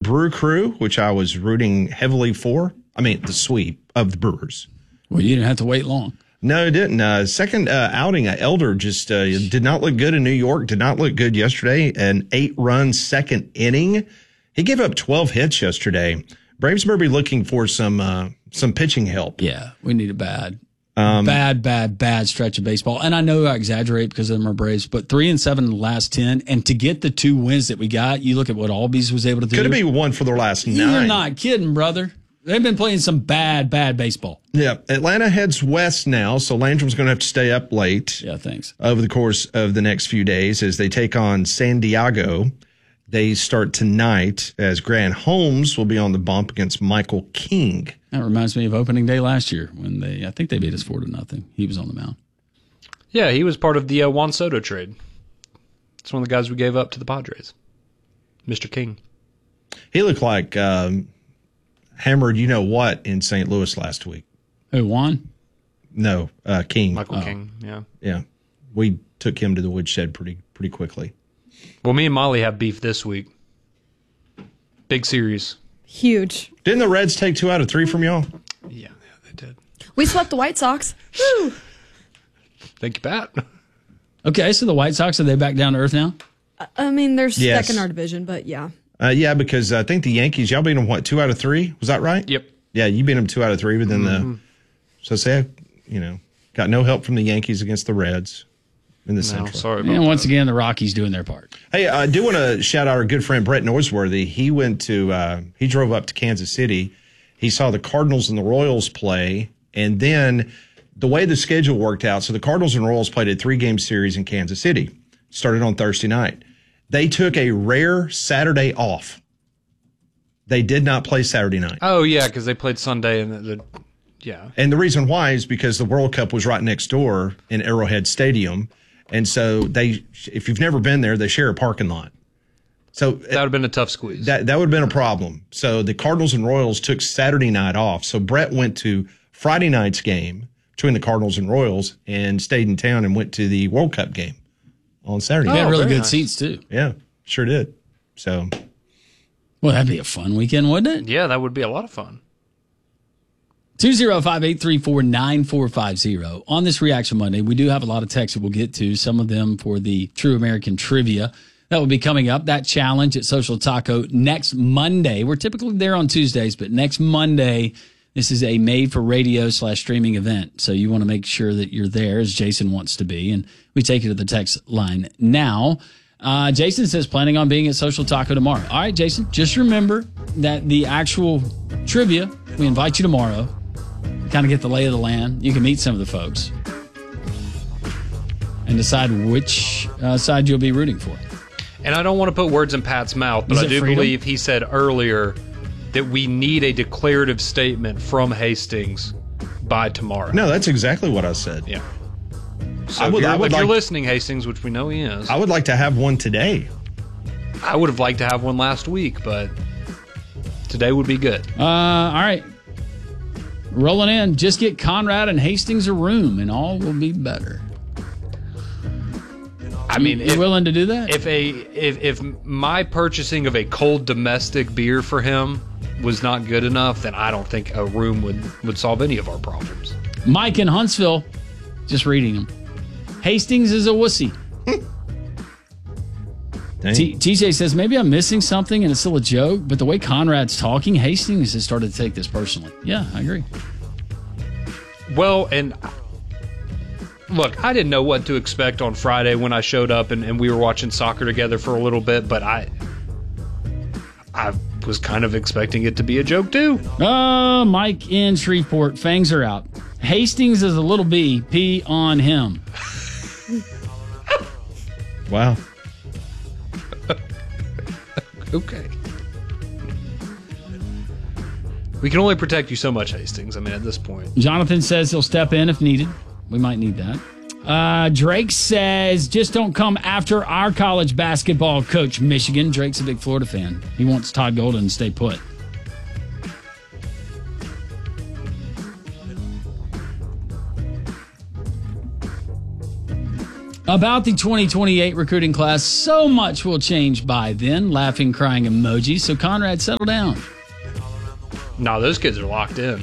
Brew Crew, which I was rooting heavily for. I mean, the sweep of the Brewers. Well, you didn't have to wait long. No, it didn't. Second outing, Elder just did not look good in New York, did not look good yesterday. An 8-run second inning. He gave up 12 hits yesterday. Braves may be looking for some pitching help. Yeah, we need a bad stretch of baseball. And I know I exaggerate because of them are Braves, but 3-7 in the last 10. And to get the 2 wins that we got, you look at what Albies was able to do. Could have been one for their last 9. You're not kidding, brother. They've been playing some bad baseball. Yeah. Atlanta heads west now, so Landrum's going to have to stay up late. Yeah, thanks. Over the course of the next few days as they take on San Diego. They start tonight as Grant Holmes will be on the bump against Michael King. That reminds me of opening day last year when I think they beat us 4-0. He was on the mound. Yeah, he was part of the Juan Soto trade. It's one of the guys we gave up to the Padres. Mr. King. He looked like hammered you-know-what in St. Louis last week. Who, Juan? No, King. Michael King, yeah. Yeah. We took him to the woodshed pretty quickly. Well, me and Molly have beef this week. Big series. Huge. Didn't the Reds take 2 out of 3 from y'all? Yeah, they did. We swept the White Sox. Woo! Thank you, Pat. Okay, so the White Sox, are they back down to earth now? I mean, they're Yes. stuck in our division, but yeah. Yeah, because I think the Yankees, y'all beat them, 2 out of 3? Was that right? Yep. Yeah, you beat them 2 out of 3, but then so say, got no help from the Yankees against the Reds in the Central. Sorry about And once that. again, the Rockies doing their part. Hey, I do want to shout out our good friend Brett Norsworthy. He he drove up to Kansas City. He saw the Cardinals and the Royals play, and then the way the schedule worked out, so the Cardinals and Royals played a 3-game series in Kansas City. Started on Thursday night. They took a rare Saturday off. They did not play Saturday night. Oh, yeah, because they played Sunday and yeah. And the reason why is because the World Cup was right next door in Arrowhead Stadium. And so if you've never been there, they share a parking lot. So that would have been a tough squeeze. That would have been a problem. So the Cardinals and Royals took Saturday night off. So Brett went to Friday night's game between the Cardinals and Royals and stayed in town and went to the World Cup game on Saturday. They had really very good nice. seats, too. Yeah, sure did. So, Well, that'd be a fun weekend, wouldn't it? Yeah, that would be a lot of fun. 205-834-9450. On this Reaction Monday, we do have a lot of texts that we'll get to, some of them for the True American Trivia. That will be coming up. That challenge at Social Taco next Monday. We're typically there on Tuesdays, but next Monday, this is a made-for-radio/streaming event. So you want to make sure that you're there, as Jason wants to be. And we take it to the text line now. Jason says, planning on being at Social Taco tomorrow. All right, Jason, just remember that the actual trivia, we invite you tomorrow. Kind of get the lay of the land. You can meet some of the folks and decide which side you'll be rooting for. And I don't want to put words in Pat's mouth, but Is I it do freedom? believe he said earlier that we need a declarative statement from Hastings by tomorrow. no, that's exactly what I said. Yeah. So I would if you're like- listening, Hastings, which we know he is, I would like to have one today. I would have liked to have one last week, but today would be good. All right. Rolling in. Just get Conrad and Hastings a room, and all will be better. I mean, you willing to do that? if my purchasing of a cold domestic beer for him was not good enough, then I don't think a room would solve any of our problems. Mike in Huntsville, just reading him. Hastings is a wussy. Dang. TJ says, maybe I'm missing something and it's still a joke, but the way Conrad's talking, Hastings has started to take this personally. Yeah, I agree. Well, and look, I didn't know what to expect on Friday when I showed up and we were watching soccer together for a little bit, but I was kind of expecting it to be a joke too. Mike in Shreveport, fangs are out. Hastings is a little B, P on him. Wow. Okay. We can only protect you so much, Hastings. I mean, at this point. Jonathan says he'll step in if needed. We might need that. Drake says, just don't come after our college basketball coach, Michigan. Drake's a big Florida fan. He wants Todd Golden to stay put. About the 2028 recruiting class, so much will change by then. Laughing, crying emoji. So, Conrad, settle down. No, those kids are locked in.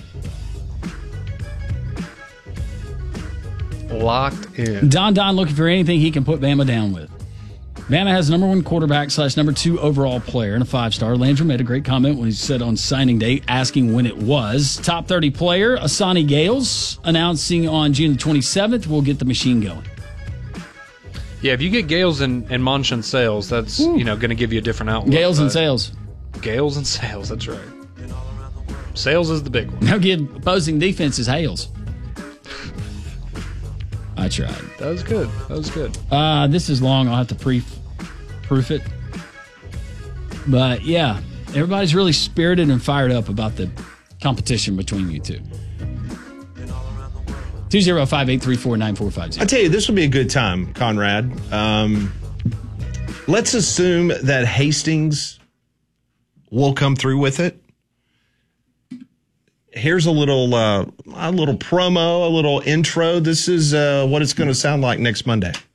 Locked in. Don looking for anything he can put Bama down with. Bama has number 1 quarterback / number 2 overall player and a 5-star. Landry made a great comment when he said on signing day, asking when it was. Top 30 player, Asani Gales, announcing on June the 27th, we'll get the machine going. Yeah, if you get Gales and Monson Sales, that's going to give you a different outlook. Gales and Sales. Gales and Sales, that's right. Sales is the big one. Now give opposing defenses Hales. I tried. That was good. That was good. This is long. I'll have to proof it. But yeah, everybody's really spirited and fired up about the competition between you two. 205-834-9450. I tell you, this will be a good time, Conrad. Let's assume that Hastings will come through with it. Here's a little promo, a little intro. This is what it's going to sound like next Monday.